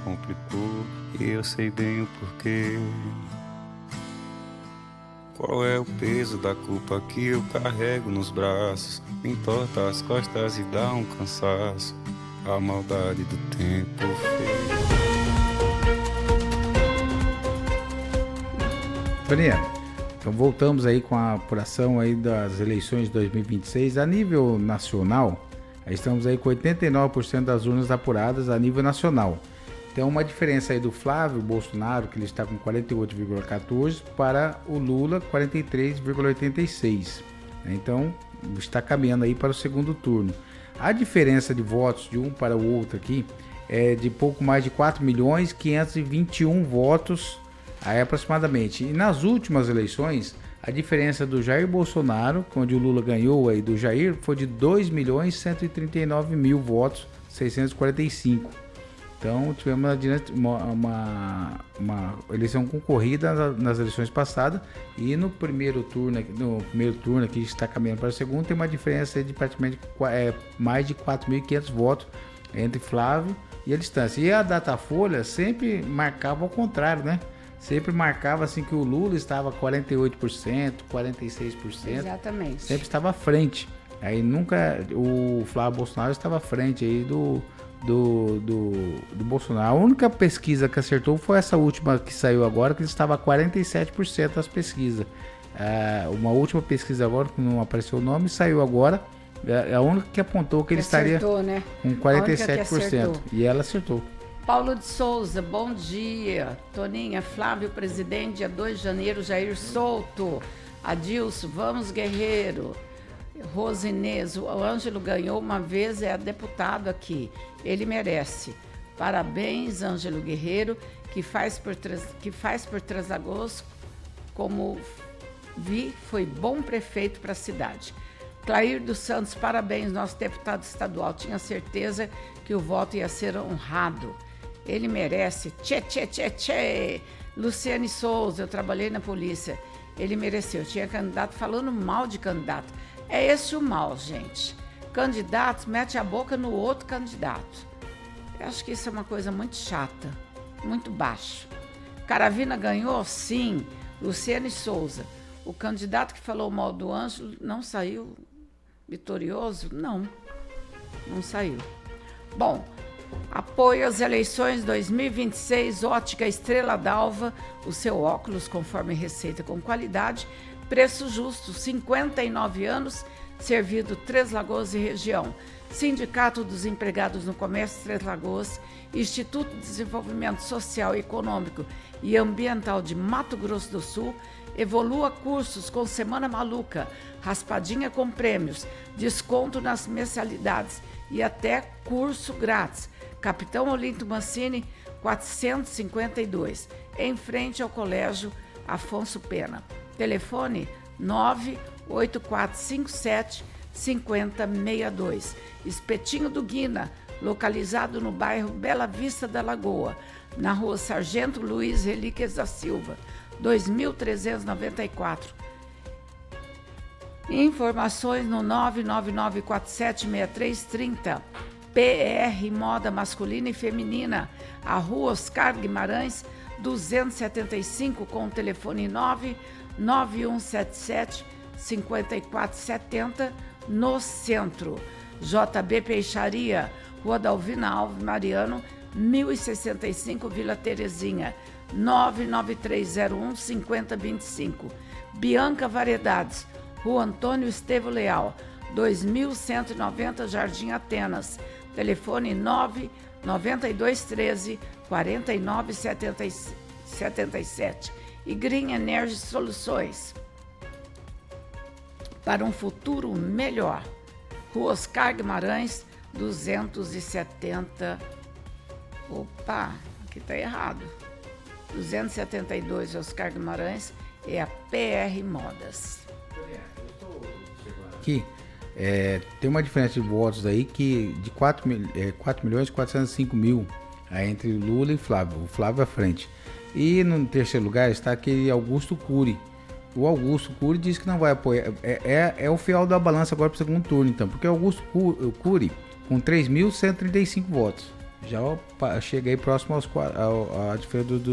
complicou e eu sei bem o porquê. Qual é o peso da culpa que eu carrego nos braços? Me entorta as costas e dá um cansaço. A maldade do tempo fez. Toninha, então voltamos aí com a apuração aí das eleições de 2026 a nível nacional. Aí estamos aí com 89% das urnas apuradas a nível nacional. Então uma diferença aí do Flávio Bolsonaro, que ele está com 48,14, para o Lula 43,86. Então está caminhando aí para o segundo turno. A diferença de votos de um para o outro aqui é de pouco mais de 4.521 votos aí aproximadamente. E nas últimas eleições, a diferença do Jair Bolsonaro, onde o Lula ganhou aí do Jair, foi de 2.139.000 votos, 645. Então tivemos uma eleição concorrida nas eleições passadas, e no primeiro turno aqui está caminhando para o segundo, tem uma diferença de praticamente mais de 4.500 votos entre Flávio e a distância. E a Datafolha sempre marcava ao contrário, né? Sempre marcava assim que o Lula estava 48%, 46%. Exatamente. Sempre estava à frente. Aí nunca o Flávio Bolsonaro estava à frente aí do Bolsonaro. A única pesquisa que acertou foi essa última que saiu agora, que ele estava a 47% das pesquisas. Uma última pesquisa agora, que não apareceu o nome, saiu agora. É a única que apontou que ele acertou, estaria, né? Com 47%. E ela acertou. Paulo de Souza, bom dia. Toninha, Flávio, presidente, dia 2 de janeiro, Jair solto. Adilson, vamos guerreiro. Rosinês, o Ângelo ganhou uma vez, é deputado aqui. Ele merece. Parabéns, Ângelo Guerreiro, que faz por Três Lagoas, como vi, foi bom prefeito para a cidade. Clair dos Santos, parabéns, nosso deputado estadual. Tinha certeza que o voto ia ser honrado. Ele merece. Tchê, tchê, tchê, tchê. Luciane Souza, eu trabalhei na polícia. Ele mereceu. Tinha candidato falando mal de candidato. É esse o mal, gente. Candidatos mete a boca no outro candidato. Eu acho que isso é uma coisa muito chata, muito baixo. Caravina ganhou? Sim. Luciane Souza. O candidato que falou mal do Ângelo não saiu vitorioso? Não saiu. Bom, apoio às eleições 2026, Ótica Estrela d'Alva, o seu óculos conforme receita com qualidade, preço justo, 59 anos, servido Três Lagoas e região. Sindicato dos Empregados no Comércio Três Lagoas, Instituto de Desenvolvimento Social, Econômico e Ambiental de Mato Grosso do Sul, Evolua Cursos com Semana Maluca, raspadinha com prêmios, desconto nas mensalidades e até curso grátis. Capitão Olinto Mancini, 452, em frente ao Colégio Afonso Pena. Telefone 98457-5062. Espetinho do Guina, localizado no bairro Bela Vista da Lagoa, na rua Sargento Luiz Relíquias da Silva, 2394. Informações no 999476330. PR Moda Masculina e Feminina, a rua Oscar Guimarães, 275, com o telefone 99177-5470, no centro. JB Peixaria, rua Dalvina Alves Mariano, 1065, Vila Terezinha, 99301-5025. Bianca Variedades, rua Antônio Estevo Leal, 2190, Jardim Atenas. Telefone 99213-4977. E Green Energy Soluções, para um futuro melhor. Rua Oscar Guimarães, 270. Opa, aqui está errado. 272, Oscar Guimarães, é a PR Modas. Aqui, tem uma diferença de votos aí que de 4.405.000 entre Lula e Flávio. O Flávio à frente. E no terceiro lugar está aquele Augusto Cury. O Augusto Cury diz que não vai apoiar. É o fiel da balança agora para o segundo turno, então. Porque o Augusto Cury, com 3.135 votos, Já cheguei próximo à diferença do